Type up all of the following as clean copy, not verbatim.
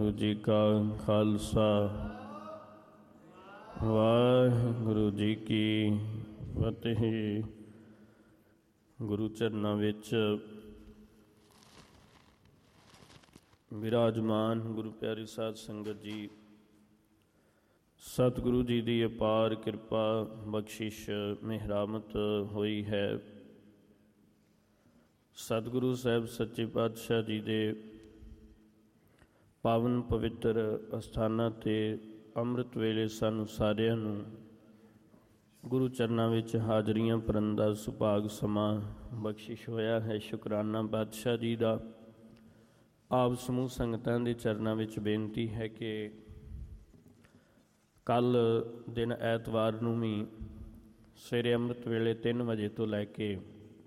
ਵਾਹਿਗੁਰੂ ਜੀ ਕਾ ਖਾਲਸਾ ਵਾਹਿਗੁਰੂ ਜੀ ਕੀ ਫਤਿਹ। ਗੁਰੂ ਚਰਨਾਂ ਵਿੱਚ ਵਿਰਾਜਮਾਨ ਗੁਰੂ ਪਿਆਰੀ ਸਾਧ ਸੰਗਤ ਜੀ, ਸਤਿਗੁਰੂ ਜੀ ਦੀ ਅਪਾਰ ਕਿਰਪਾ ਬਖਸ਼ਿਸ਼ ਮਿਹਰਾਮਤ ਹੋਈ ਹੈ। ਸਤਿਗੁਰੂ ਸਾਹਿਬ ਸੱਚੇ ਪਾਤਸ਼ਾਹ ਜੀ ਦੇ ਪਾਵਨ ਪਵਿੱਤਰ ਅਸਥਾਨਾਂ 'ਤੇ ਅੰਮ੍ਰਿਤ ਵੇਲੇ ਸਾਨੂੰ ਸਾਰਿਆਂ ਨੂੰ ਗੁਰੂ ਚਰਨਾਂ ਵਿੱਚ ਹਾਜ਼ਰੀਆਂ ਭਰਨ ਦਾ ਸੁਭਾਗ ਸਮਾਂ ਬਖਸ਼ਿਸ਼ ਹੋਇਆ ਹੈ। ਸ਼ੁਕਰਾਨਾ ਪਾਤਸ਼ਾਹ ਜੀ ਦਾ। ਆਪ ਸਮੂਹ ਸੰਗਤਾਂ ਦੇ ਚਰਨਾਂ ਵਿੱਚ ਬੇਨਤੀ ਹੈ ਕਿ ਕੱਲ੍ਹ ਦਿਨ ਐਤਵਾਰ ਨੂੰ ਵੀ ਸਵੇਰੇ ਅੰਮ੍ਰਿਤ ਵੇਲੇ 3 ਵਜੇ ਤੋਂ ਲੈ ਕੇ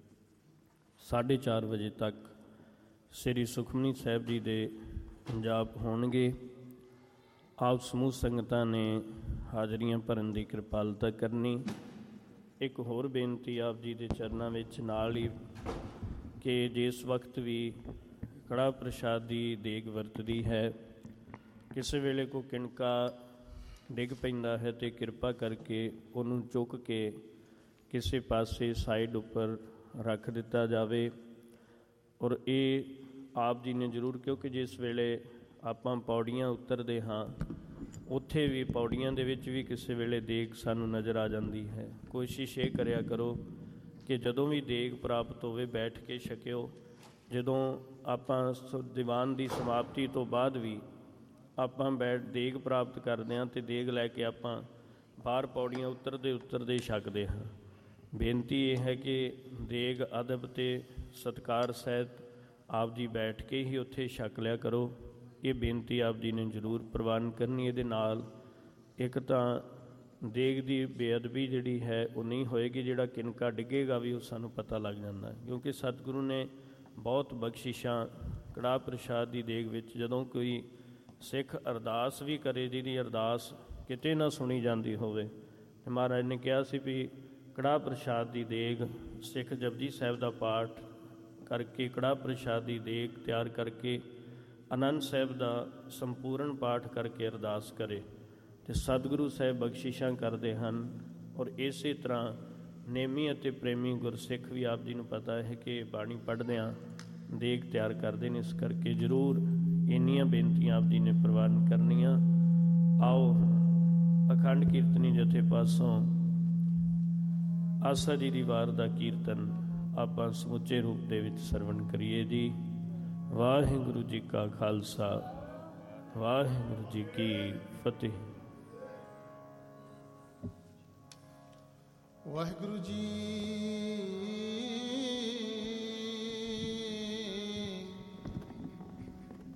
4:30 ਵਜੇ ਤੱਕ ਸ੍ਰੀ ਸੁਖਮਨੀ ਸਾਹਿਬ ਜੀ ਦੇ ਜਾਪ ਹੋਣਗੇ। ਆਪ ਸਮੂਹ ਸੰਗਤਾਂ ਨੇ ਹਾਜ਼ਰੀਆਂ ਭਰਨ ਦੀ ਕਿਰਪਾਲਤਾ ਕਰਨੀ। ਇੱਕ ਹੋਰ ਬੇਨਤੀ ਆਪ ਜੀ ਦੇ ਚਰਨਾਂ ਵਿੱਚ ਨਾਲ ਹੀ ਕਿ ਜਿਸ ਵਕਤ ਵੀ ਕੜਾਹ ਪ੍ਰਸ਼ਾਦ ਦੀ ਦੇਗ ਵਰਤਦੀ ਹੈ, ਕਿਸੇ ਵੇਲੇ ਕੋਈ ਕਿਣਕਾ ਡਿੱਗ ਪੈਂਦਾ ਹੈ ਅਤੇ ਕਿਰਪਾ ਕਰਕੇ ਉਹਨੂੰ ਚੁੱਕ ਕੇ ਕਿਸੇ ਪਾਸੇ ਸਾਈਡ ਉੱਪਰ ਰੱਖ ਦਿੱਤਾ ਜਾਵੇ। ਔਰ ਇਹ ਆਪ ਜੀ ਨੇ ਜ਼ਰੂਰ, ਕਿਉਂਕਿ ਜਿਸ ਵੇਲੇ ਆਪਾਂ ਪੌੜੀਆਂ ਉਤਰਦੇ ਹਾਂ ਉੱਥੇ ਵੀ ਪੌੜੀਆਂ ਦੇ ਵਿੱਚ ਵੀ ਕਿਸੇ ਵੇਲੇ ਦੇਗ ਸਾਨੂੰ ਨਜ਼ਰ ਆ ਜਾਂਦੀ ਹੈ। ਕੋਸ਼ਿਸ਼ ਇਹ ਕਰਿਆ ਕਰੋ ਕਿ ਜਦੋਂ ਵੀ ਦੇਗ ਪ੍ਰਾਪਤ ਹੋਵੇ ਬੈਠ ਕੇ ਛਕਿਓ। ਜਦੋਂ ਆਪਾਂ ਦੀਵਾਨ ਦੀ ਸਮਾਪਤੀ ਤੋਂ ਬਾਅਦ ਵੀ ਆਪਾਂ ਦੇਗ ਪ੍ਰਾਪਤ ਕਰਦੇ ਹਾਂ ਅਤੇ ਦੇਗ ਲੈ ਕੇ ਆਪਾਂ ਬਾਹਰ ਪੌੜੀਆਂ ਉਤਰਦੇ ਛਕਦੇ ਹਾਂ। ਬੇਨਤੀ ਇਹ ਹੈ ਕਿ ਦੇਗ ਅਦਬ ਅਤੇ ਸਤਿਕਾਰ ਸਹਿਤ ਆਪ ਜੀ ਬੈਠ ਕੇ ਹੀ ਉੱਥੇ ਛਕ ਲਿਆ ਕਰੋ। ਇਹ ਬੇਨਤੀ ਆਪ ਜੀ ਨੇ ਜ਼ਰੂਰ ਪ੍ਰਵਾਨ ਕਰਨੀ। ਇਹਦੇ ਨਾਲ ਇੱਕ ਤਾਂ ਦੇਗ ਦੀ ਬੇਅਦਬੀ ਜਿਹੜੀ ਹੈ ਉਹ ਨਹੀਂ ਹੋਏਗੀ, ਜਿਹੜਾ ਕਿਨਕਾ ਡਿੱਗੇਗਾ ਵੀ ਉਹ ਸਾਨੂੰ ਪਤਾ ਲੱਗ ਜਾਂਦਾ, ਕਿਉਂਕਿ ਸਤਿਗੁਰੂ ਨੇ ਬਹੁਤ ਬਖਸ਼ਿਸ਼ਾਂ ਕੜਾਹ ਪ੍ਰਸ਼ਾਦ ਦੀ ਦੇਗ ਵਿੱਚ। ਜਦੋਂ ਕੋਈ ਸਿੱਖ ਅਰਦਾਸ ਵੀ ਕਰੇ ਜਿਹਦੀ ਅਰਦਾਸ ਕਿਤੇ ਨਾ ਸੁਣੀ ਜਾਂਦੀ ਹੋਵੇ, ਅਤੇ ਮਹਾਰਾਜ ਨੇ ਕਿਹਾ ਸੀ ਵੀ ਕੜਾਹ ਪ੍ਰਸ਼ਾਦ ਦੀ ਦੇਗ ਸਿੱਖ ਜਪਜੀ ਸਾਹਿਬ ਦਾ ਪਾਠ ਕਰਕੇ, ਕੜਾਹ ਪ੍ਰਸ਼ਾਦ ਦੀ ਦੇਗ ਤਿਆਰ ਕਰਕੇ, ਆਨੰਦ ਸਾਹਿਬ ਦਾ ਸੰਪੂਰਨ ਪਾਠ ਕਰਕੇ ਅਰਦਾਸ ਕਰੇ ਅਤੇ ਸਤਿਗੁਰੂ ਸਾਹਿਬ ਬਖਸ਼ਿਸ਼ਾਂ ਕਰਦੇ ਹਨ। ਔਰ ਇਸੇ ਤਰ੍ਹਾਂ ਨੇਮੀ ਅਤੇ ਪ੍ਰੇਮੀ ਗੁਰਸਿੱਖ ਵੀ ਆਪ ਜੀ ਨੂੰ ਪਤਾ ਹੈ ਕਿ ਬਾਣੀ ਪੜ੍ਹਦਿਆਂ ਦੇਗ ਤਿਆਰ ਕਰਦੇ ਨੇ। ਇਸ ਕਰਕੇ ਜ਼ਰੂਰ ਇੰਨੀਆਂ ਬੇਨਤੀਆਂ ਆਪ ਜੀ ਨੇ ਪ੍ਰਵਾਨ ਕਰਨੀਆਂ। ਆਓ ਅਖੰਡ ਕੀਰਤਨੀ ਜਥੇ ਪਾਸੋਂ ਆਸਾ ਜੀ ਦੀ ਵਾਰ ਦਾ ਕੀਰਤਨ ਆਪਾਂ ਸਮੁੱਚੇ ਰੂਪ ਦੇ ਵਿੱਚ ਸਰਵਣ ਕਰੀਏ ਜੀ। ਵਾਹਿਗੁਰੂ ਜੀ ਕਾ ਖਾਲਸਾ, ਵਾਹਿਗੁਰੂ ਜੀ ਕੀ ਫਤਿਹ। ਵਾਹਿਗੁਰੂ ਜੀ